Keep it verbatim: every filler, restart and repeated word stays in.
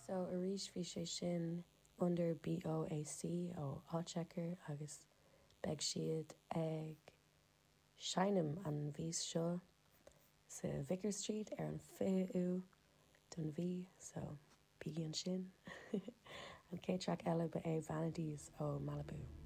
So a rís bhí sé sin under B O A C ó áiteacair agus beag siad ag Shinam an bhís seo sa Vicar Street ar an fiche uair don bhí, so bígí an sin. An cé track eile ba é Vanities ó Malibu.